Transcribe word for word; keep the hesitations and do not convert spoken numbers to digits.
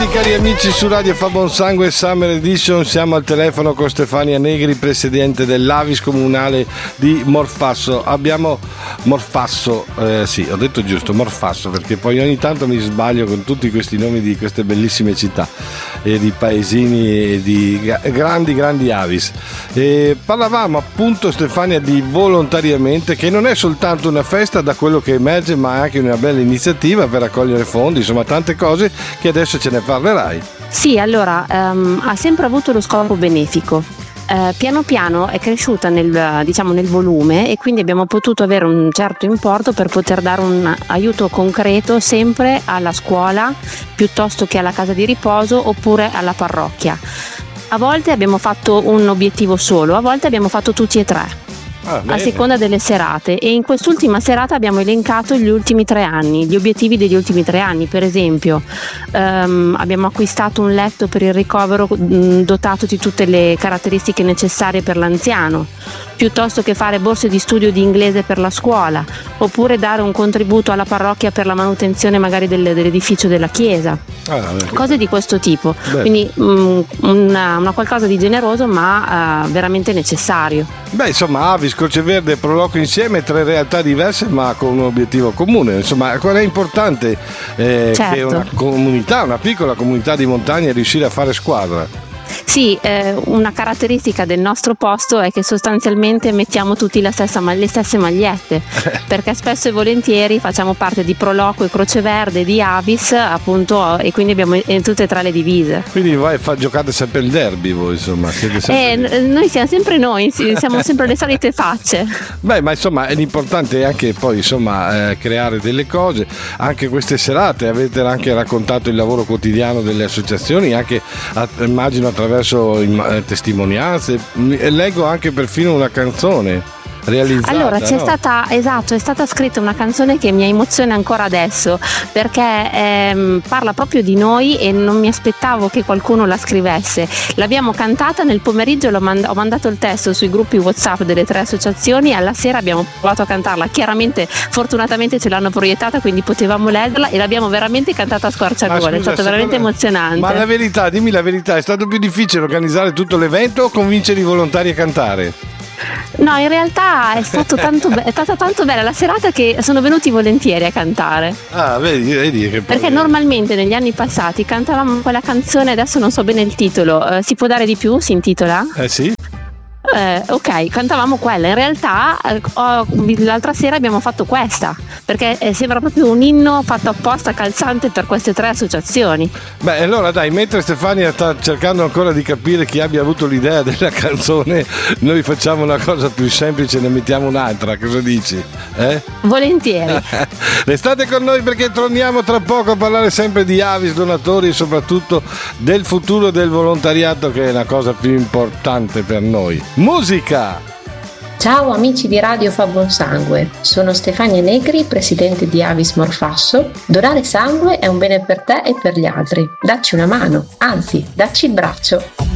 Cari amici su Radio Fa Buon Sangue Summer Edition, siamo al telefono con Stefania Negri, presidente dell'Avis comunale di Morfasso. Abbiamo Morfasso, eh, sì, ho detto giusto, Morfasso, perché poi ogni tanto mi sbaglio con tutti questi nomi di queste bellissime città e di paesini e di grandi grandi Avis. E parlavamo appunto, Stefania, di volontariamente, che non è soltanto una festa da quello che emerge, ma anche una bella iniziativa per raccogliere fondi, insomma tante cose che adesso ce ne parlerai. Sì, allora um, ha sempre avuto lo scopo benefico. Uh, piano piano è cresciuta nel, diciamo, nel volume, e quindi abbiamo potuto avere un certo importo per poter dare un aiuto concreto sempre alla scuola piuttosto che alla casa di riposo oppure alla parrocchia. A volte abbiamo fatto un obiettivo solo, a volte abbiamo fatto tutti e tre. Ah, a seconda delle serate, e in quest'ultima serata abbiamo elencato gli ultimi tre anni, gli obiettivi degli ultimi tre anni. Per esempio um, abbiamo acquistato un letto per il ricovero mh, dotato di tutte le caratteristiche necessarie per l'anziano, piuttosto che fare borse di studio di inglese per la scuola, oppure dare un contributo alla parrocchia per la manutenzione magari del, dell'edificio della chiesa. Ah, cose di questo tipo. Beh. Quindi mh, una, una qualcosa di generoso ma uh, veramente necessario. Beh, insomma, Avis, Croce Verde e Proloco insieme, tre realtà diverse ma con un obiettivo comune. Insomma, qual è importante eh, certo. che una comunità, una piccola comunità di montagna, riuscire a fare squadra. Sì, eh, una caratteristica del nostro posto è che sostanzialmente mettiamo tutti la stessa, le stesse magliette, perché spesso e volentieri facciamo parte di Proloco e Croce Verde, di Avis appunto, e quindi abbiamo tutte e tre le divise. Quindi voi fa, giocate sempre il derby voi, insomma, siete sempre eh, noi siamo sempre noi, siamo sempre le solite facce. Beh, ma insomma l'importante è anche poi insomma eh, creare delle cose. Anche queste serate avete anche raccontato il lavoro quotidiano delle associazioni, anche a, immagino attraverso testimonianze. Leggo anche perfino una canzone realizzata. Allora c'è no? stata, esatto, è stata scritta una canzone che mi emoziona ancora adesso, perché ehm, parla proprio di noi e non mi aspettavo che qualcuno la scrivesse. L'abbiamo cantata nel pomeriggio, l'ho mand- ho mandato il testo sui gruppi WhatsApp delle tre associazioni, alla sera abbiamo provato a cantarla. Chiaramente, fortunatamente ce l'hanno proiettata, quindi potevamo leggerla, e l'abbiamo veramente cantata a squarciagola. È stato veramente emozionante. Ma la verità, dimmi la verità, è stato più difficile organizzare tutto l'evento o convincere i volontari a cantare? No, in realtà è, stato tanto be- è stata tanto bella la serata che sono venuti volentieri a cantare. Ah, vedi, vedi che poi... Perché normalmente negli anni passati cantavamo quella canzone, adesso non so bene il titolo, uh, Si può dare di più? Si intitola? Eh sì. Eh, ok, cantavamo quella. In realtà eh, oh, l'altra sera abbiamo fatto questa, perché eh, sembra proprio un inno fatto apposta, calzante per queste tre associazioni. Beh, allora dai, mentre Stefania sta cercando ancora di capire chi abbia avuto l'idea della canzone, noi facciamo una cosa più semplice, ne mettiamo un'altra. Cosa dici? Eh? Volentieri. Restate con noi, perché torniamo tra poco a parlare sempre di Avis, donatori e soprattutto del futuro del volontariato, che è la cosa più importante per noi. Musica! Ciao amici di Radio Fa Buon Sangue, sono Stefania Negri, presidente di Avis Morfasso. Donare sangue è un bene per te e per gli altri. Dacci una mano, anzi, dacci il braccio.